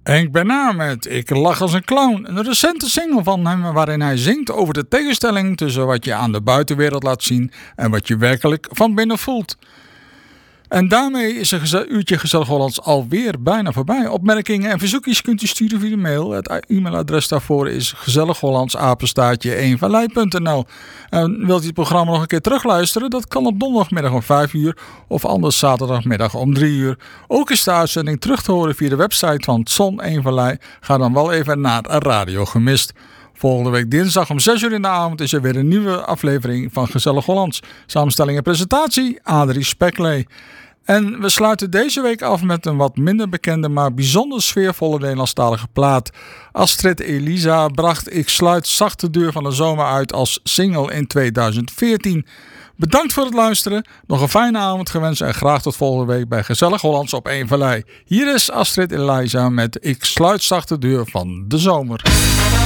Henk Bernard met Ik lach als een clown. Een recente single van hem waarin hij zingt over de tegenstelling tussen wat je aan de buitenwereld laat zien en wat je werkelijk van binnen voelt. En daarmee is een uurtje Gezellig Hollands alweer bijna voorbij. Opmerkingen en verzoekjes kunt u sturen via de mail. Het e-mailadres daarvoor is gezellighollandsapenstaartje1vallei.nl. En wilt u het programma nog een keer terugluisteren? Dat kan op donderdagmiddag om 5 uur of anders zaterdagmiddag om 3 uur. Ook is de uitzending terug te horen via de website van Zon 1 Vallei. Ga dan wel even naar Radio Gemist. Volgende week dinsdag om 6 uur in de avond is er weer een nieuwe aflevering van Gezellig Hollands. Samenstelling en presentatie Adrie Speklee. En we sluiten deze week af met een wat minder bekende, maar bijzonder sfeervolle Nederlandstalige plaat. Astrid Elisa bracht Ik sluit zacht de deur van de zomer uit als single in 2014. Bedankt voor het luisteren, nog een fijne avond gewenst en graag tot volgende week bij Gezellig Hollands op 1 Vallei. Hier is Astrid Elisa met Ik sluit zacht de deur van de zomer.